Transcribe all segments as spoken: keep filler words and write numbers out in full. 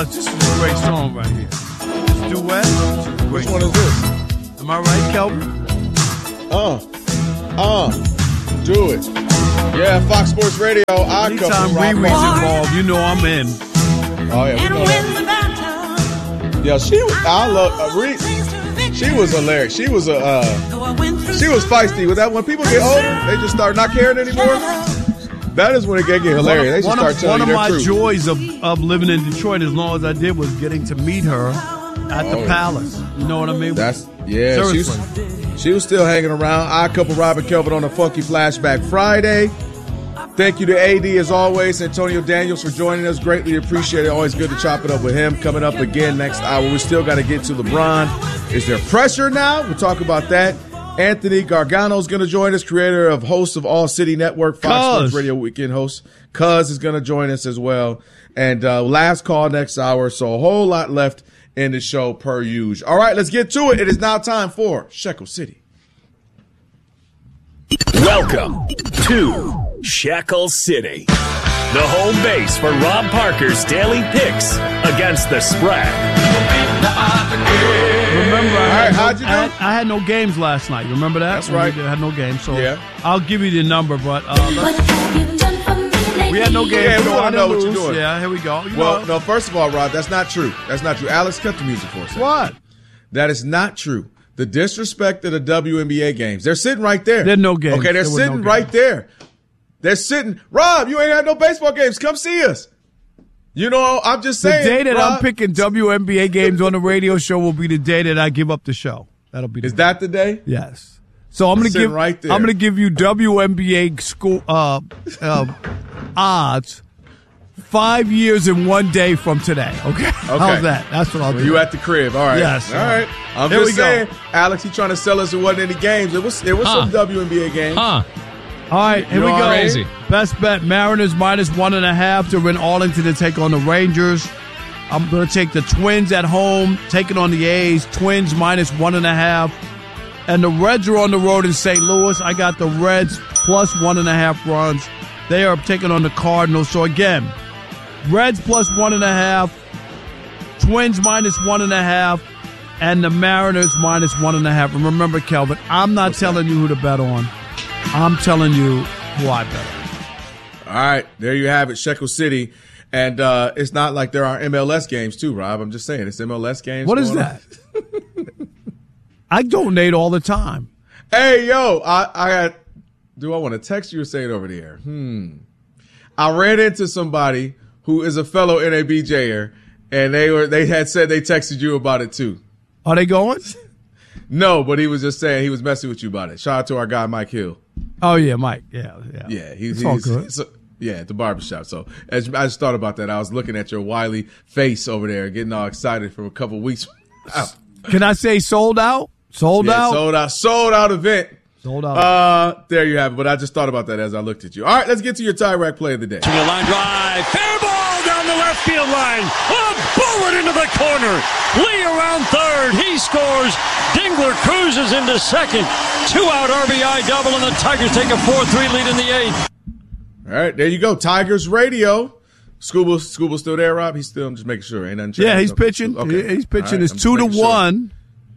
Cuz, this is a great song right here. This duet. Which one is this? Am I right, Kelvin? Uh, uh, do it. Yeah, Fox Sports Radio. I Anytime Riri's involved, you know I'm in. Oh yeah, we know that. Yeah, she was. I love uh, Riri. She was hilarious. She was a. Uh, she was feisty. With that, when people get older, they just start not caring anymore. That is when it get, get hilarious. They just one start of, telling one you of their my truth. joys of, of living in Detroit, as long as I did, was getting to meet her at the Oh. Palace. You know what I mean? That's yeah. She Seriously. was, she was still hanging around. I couple Robert Kelvin on a Funky Flashback Friday. Thank you to A D as always, Antonio Daniels, for joining us. Greatly appreciated. Always good to chop it up with him. Coming up again next hour. We still got to get to LeBron. Is there pressure now? We'll talk about that. Anthony Gargano is going to join us, creator of host of All City Network, Fox Cuz. Sports Radio Weekend host. Cuz is going to join us as well. And uh, last call next hour. So a whole lot left in the show per usual. All right, let's get to it. It is now time for Shekel City. Welcome to Shekel City, the home base for Rob Parker's daily picks against the spread. Remember, I had, All right, how'd you no, I, do? had, I had no games last night. You remember that? That's right. We had no games. So Yeah. I'll give you the number, but uh, we had no games. Yeah, we so wanna I know didn't what you're lose. doing. Yeah, here we go. You Well, know. no, first of all, Rob, that's not true. That's not true. Alex, cut the music for a second. What? That is not true. The disrespect of the W N B A games. They're sitting right there. There are no games. Okay, they're There were no sitting games. right there. They're sitting. Rob, you ain't had no baseball games. Come see us. You know, I'm just The saying. day that Rob, I'm picking W N B A games on the radio show will be the day that I give up the show. That'll be the Is that the day? Yes. So I'm going to Sitting give right there. I'm going to give you W N B A school uh, uh, odds five years and one day from today. Okay. How's that? That's what I'll When do. you at the crib. All right. Yes. All right. I'm Here just we go. saying, Alex, he trying to sell us it wasn't any games. It was it was Huh. some W N B A games. Huh. All right, here You we know go. what I mean? Crazy. Best bet: Mariners minus one and a half to win Arlington to take on the Rangers. I'm going to take the Twins at home, taking on the A's. Twins minus one and a half, and the Reds are on the road in Saint Louis. I got the Reds plus one and a half runs. They are taking on the Cardinals. So again, Reds plus one and a half, Twins minus one and a half, and the Mariners minus one and a half. And remember, Kelvin, I'm not telling you who to bet on. I'm telling you who I bet on. All right, there you have it, Shekel City. And uh, it's not like there are M L S games too, Rob. I'm just saying, it's M L S games. What is going on. that? I donate all the time. Hey, yo, I, I got, do I want to text you or say it over the air? Hmm. I ran into somebody who is a fellow N A B J-er, and they were they had said they texted you about it too. Are they going? No, but he was just saying he was messing with you about it. Shout out to our guy, Mike Hill. Oh, yeah, Mike. Yeah, yeah. Yeah, he's, It's all he's good. so- yeah, at the barbershop. So as, I just thought about that. I was looking at your wily face over there, getting all excited from a couple weeks. out. Can I say sold out? Sold Yeah, out? sold out, sold out event. Sold out. Uh, there you have it. But I just thought about that as I looked at you. All right, let's get to your tie rack play of the day. To the line drive. Fair ball down the left field line. A bullet into the corner. Lee around third. He scores. Dingler cruises into second. Two out R B I double, and the Tigers take a four three lead in the eighth. All right, there you go. Tigers radio. Scuba, Scuba still there, Rob? He's still, I'm just making sure. Ain't nothing changed. yeah, he's Okay. pitching. Okay. He's pitching. All right, It's I'm just two to making sure. one.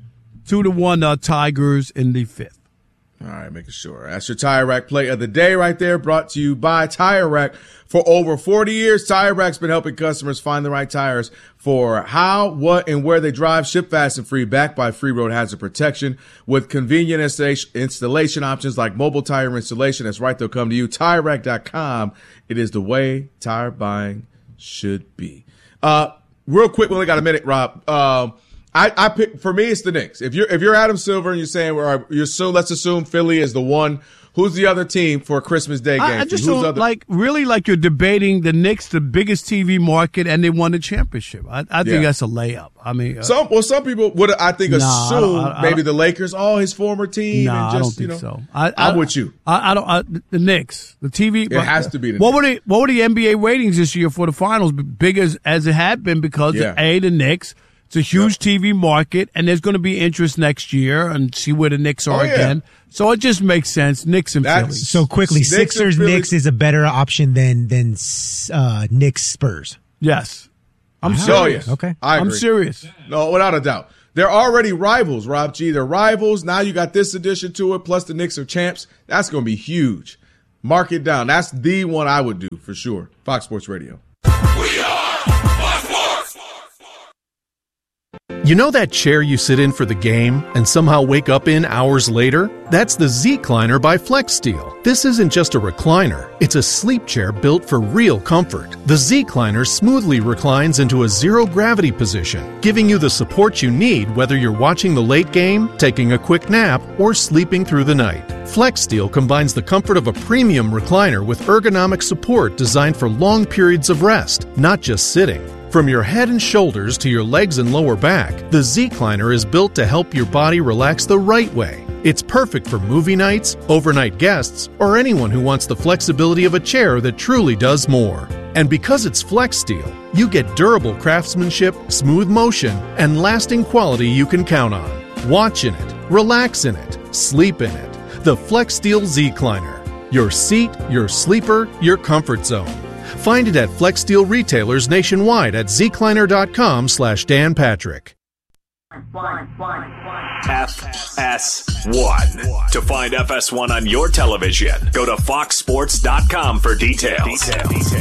Two to one uh, Tigers in the fifth. All right, making sure. That's your Tire Rack play of the day right there, brought to you by Tire Rack. For over forty years, Tire Rack's been helping customers find the right tires for how, what, and where they drive. Ship fast and free, backed by free road hazard protection with convenient installation, installation options like mobile tire installation. That's right, they'll come to you. Tire Rack dot com. It is the way tire buying should be. Uh, real quick, we only got a minute, Rob. Um, I, I pick, for me, it's the Knicks. If you're, if you're Adam Silver and you're saying, well, you assume, let's assume Philly is the one, who's the other team for a Christmas Day game? I, I for just you? Who's don't other- like, really like you're debating the Knicks, the biggest T V market, and they won the championship. I, I think Yeah. that's a layup. I mean, uh, Some, well, some people would, I think, Nah, I assume don't- I- I maybe don't- the Lakers, oh, his former team. No, and I don't just, you think know, so. I, I'm I, with you. I, I don't. I, the Knicks, the T V. It has to be the what Knicks. were the What were the N B A ratings this year for the finals? Big as as it had been because Yeah. of A, the Knicks. It's a huge T V market, and there's going to be interest next year, and see where the Knicks are Oh, yeah. again. So it just makes sense. Knicks and That's- Philly. So quickly, Knicks and Sixers Philly- Knicks is a better option than than uh, Knicks Spurs. Yes. I'm wow. serious. Oh, yeah. Okay. I agree. I'm serious. No, without a doubt. They're already rivals, Rob G. They're rivals. Now you got this addition to it, plus the Knicks are champs. That's going to be huge. Mark it down. That's the one I would do for sure. Fox Sports Radio. We are Fox Sports. You know that chair you sit in for the game and somehow wake up in hours later? That's the Z-Cliner by FlexSteel. This isn't just a recliner. It's a sleep chair built for real comfort. The Z-Cliner smoothly reclines into a zero-gravity position, giving you the support you need whether you're watching the late game, taking a quick nap, or sleeping through the night. FlexSteel combines the comfort of a premium recliner with ergonomic support designed for long periods of rest, not just sitting. From your head and shoulders to your legs and lower back, the Z-Cliner is built to help your body relax the right way. It's perfect for movie nights, overnight guests, or anyone who wants the flexibility of a chair that truly does more. And because it's FlexSteel, you get durable craftsmanship, smooth motion, and lasting quality you can count on. Watch in it, relax in it, sleep in it. The FlexSteel Z-Cliner. Your seat, your sleeper, your comfort zone. Find it at FlexSteel retailers nationwide at zcliner.com slash Dan Patrick. F S one. To find F S one on your television, go to fox sports dot com for details.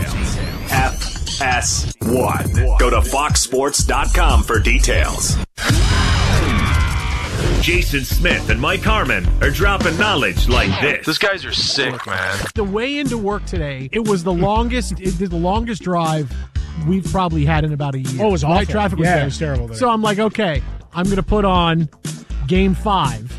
F S one. Go to fox sports dot com for details. Jason Smith and Mike Harmon are dropping knowledge like this. Those guys are sick, man. The way into work today, it was the longest. It did the longest drive we've probably had in about a year. Oh, it was awful. Right? Traffic was yeah, bad. it was terrible today. So I'm like, okay, I'm going to put on Game Five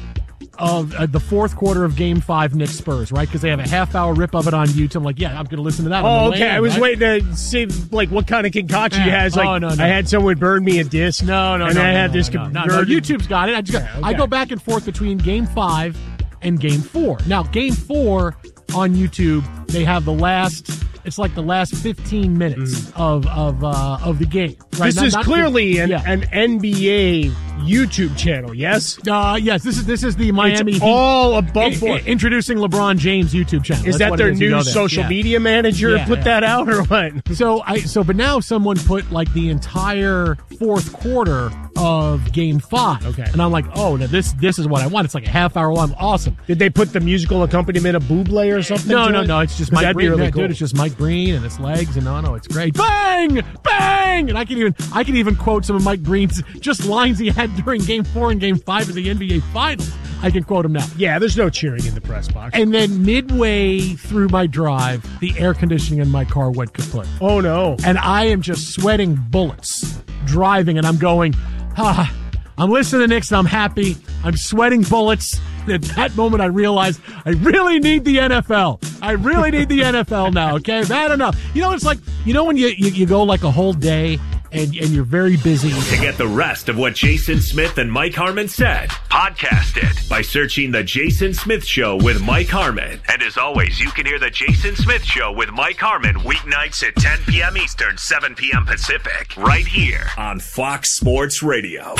of uh, the fourth quarter of Game Five Knicks Spurs, right? Because they have a half hour rip of it on YouTube. I'm like, yeah, I'm going to listen to that. Oh, on the okay. way in, I was right? waiting to see like what kind of concoction you Yeah. had. Like, oh, no, no. I had someone burn me a disc. No, no, and no. I no, had no, this no, no, no, converted- YouTube's got it. I just got, Okay, okay. I go back and forth between Game Five and Game Four. Now, Game Four on YouTube, they have the last. It's like the last fifteen minutes mm. of of uh, of the game. Right? This not, is not clearly the, an, yeah. an N B A YouTube channel, yes? Uh, yes, this is this is the Miami It's Heat. all above I- board. I- introducing LeBron James YouTube channel. Is That's that what their it is. You new know that. social Yeah. media manager Yeah, put yeah. that out or what? So I so but now someone put like the entire fourth quarter of Game Five. Okay. And I'm like, oh, now this this is what I want. It's like a half hour long. Awesome. Did they put the musical accompaniment of Bublé or something? No, to no, it? no. It's just 'Cause Mike that'd be Breen. really Yeah, cool. Dude, it's just Mike Breen and his legs, and no, no, it's great. Bang, bang, and I can even I can even quote some of Mike Breen's just lines he had during Game Four and Game Five of the N B A Finals. I can quote him now. Yeah, there's no cheering in the press box. And then midway through my drive, the air conditioning in my car went kaput. Oh no! And I am just sweating bullets driving, and I'm going, ah. I'm listening to Knicks, and I'm happy. I'm sweating bullets. And at that moment, I realized I really need the N F L. I really need the N F L now, okay? Bad enough. You know, it's like, you know when you, you, you go like a whole day and, and you're very busy. To get the rest of what Jason Smith and Mike Harmon said, podcast it by searching The Jason Smith Show with Mike Harmon. And as always, you can hear The Jason Smith Show with Mike Harmon weeknights at ten p.m. Eastern, seven p.m. Pacific, right here on Fox Sports Radio.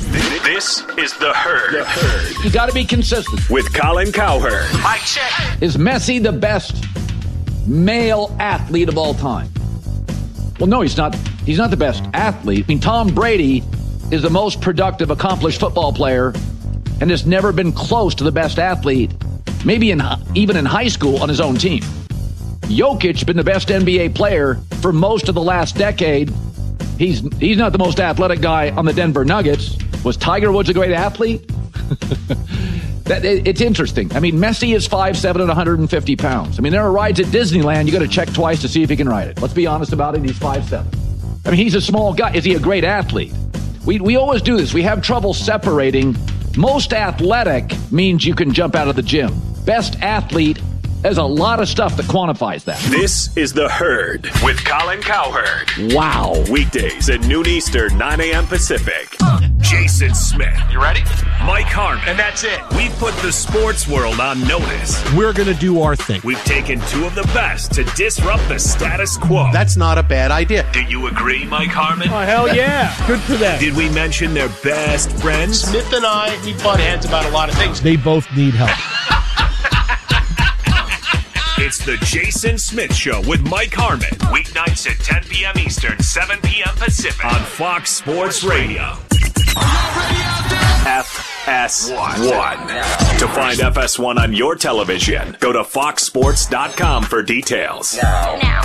This is The Herd. The Herd. You got to be consistent. With Colin Cowherd. Mike check. Is Messi the best male athlete of all time? Well, no, he's not. He's not the best athlete. I mean, Tom Brady is the most productive, accomplished football player and has never been close to the best athlete, maybe in even in high school on his own team. Jokic been the best N B A player for most of the last decade. He's he's not the most athletic guy on the Denver Nuggets. Was Tiger Woods a great athlete? that, it, it's interesting. I mean, Messi is five seven and one hundred fifty pounds. I mean, there are rides at Disneyland you got to check twice to see if he can ride it. Let's be honest about it. He's five seven. I mean, he's a small guy. Is he a great athlete? We we always do this. We have trouble separating. Most athletic means you can jump out of the gym. Best athlete, there's a lot of stuff that quantifies that. This is The Herd with Colin Cowherd. Wow. Weekdays at noon Eastern, nine a.m. Pacific. Jason Smith. You ready? Mike Harmon. And that's it. We've put the sports world on notice. We're going to do our thing. We've taken two of the best to disrupt the status quo. That's not a bad idea. Do you agree, Mike Harmon? Oh, hell yeah. Good for them. Did we mention their best friends? Smith and I, we butt heads about a lot of things. They both need help. It's the Jason Smith Show with Mike Harmon. Weeknights at ten p.m. Eastern, seven p.m. Pacific on Fox Sports Radio. F S one. To find F S one on your television, go to fox sports dot com for details. Now.